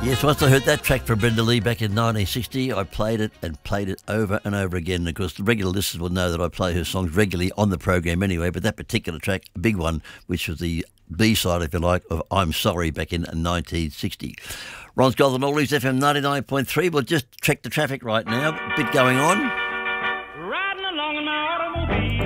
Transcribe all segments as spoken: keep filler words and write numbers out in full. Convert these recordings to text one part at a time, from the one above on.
Yes, once I heard that track from Brenda Lee back in nineteen sixty, I played it and played it over and over again. Of course, the regular listeners will know that I play her songs regularly on the program anyway, but that particular track, a big one, which was the B-side, if you like, of I'm Sorry back in nineteen sixty. Ron's Golden Oldies, F M ninety-nine point three. We'll just check the traffic right now. A bit going on. Riding along in my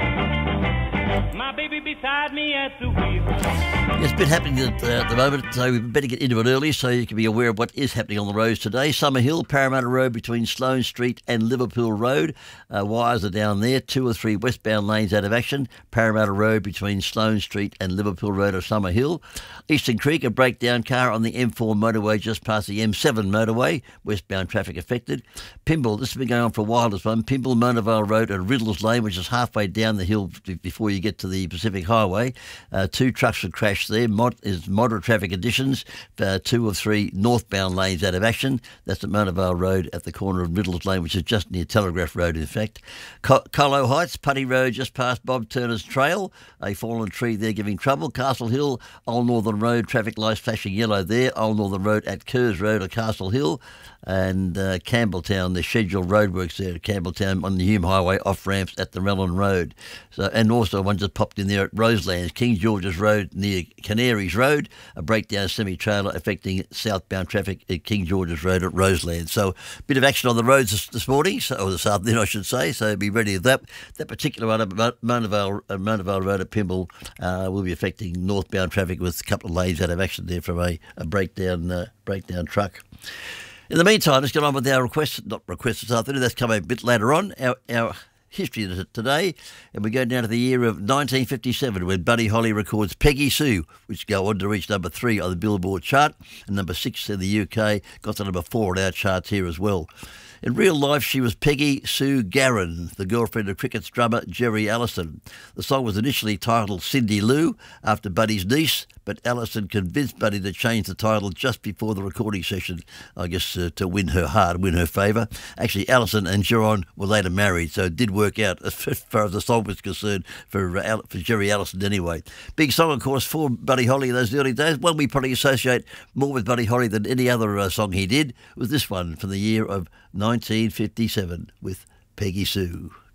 automobile, my baby beside me at the wheel. There's a bit happening at, uh, at the moment, so we better get into it early so you can be aware of what is happening on the roads today. Summer Hill, Parramatta Road between Sloane Street and Liverpool Road. Uh, wires are down there. Two or three westbound lanes out of action. Parramatta Road between Sloane Street and Liverpool Road or Summer Hill. Eastern Creek, a breakdown car on the M four motorway just past the M seven motorway. Westbound traffic affected. Pimble, this has been going on for a while, this one. Pimble, Mona Vale Road and Riddles Lane, which is halfway down the hill before you get to the Pacific Highway. Uh, two trucks have crashed there. Mod is moderate traffic conditions. Uh, two or three northbound lanes out of action. That's at Mona Vale Road at the corner of Riddles Lane, which is just near Telegraph Road, in fact. Co- Colo Heights, Putty Road, just past Bob Turner's Trail. A fallen tree there giving trouble. Castle Hill, Old Northern Road, traffic lights flashing yellow there. Old Northern Road at Kerrs Road or Castle Hill. And uh, Campbelltown, the scheduled roadworks there at Campbelltown on the Hume Highway, off ramps at the Mellon Road. So, and also one just popped in there at Roselands, King George's Road near Canaries Road, a breakdown semi-trailer affecting southbound traffic at King George's Road at Roselands. So a bit of action on the roads this, this morning, so, or this afternoon I should say, so be ready for that. That particular one at Mona Vale, uh, Mona Vale Road at Pimble uh, will be affecting northbound traffic with a couple of lanes out of action there from a, a breakdown, uh, breakdown truck. In the meantime, let's get on with our request, not request this afternoon, that's coming a bit later on, our, our history today, and we go down to the year of nineteen fifty-seven when Buddy Holly records Peggy Sue, which go on to reach number three on the Billboard chart, and number six in the U K, got to number four on our charts here as well. In real life, she was Peggy Sue Garron, the girlfriend of cricket's drummer Jerry Allison. The song was initially titled Cindy Lou, after Buddy's niece, but Allison convinced Buddy to change the title just before the recording session, I guess uh, to win her heart, win her favour. Actually, Allison and Geron were later married, so it did work out as far as the song was concerned for, uh, for Jerry Allison anyway. Big song, of course, for Buddy Holly in those early days. One we probably associate more with Buddy Holly than any other uh, song he did was this one from the year of nineteen fifty-seven with Peggy Sue.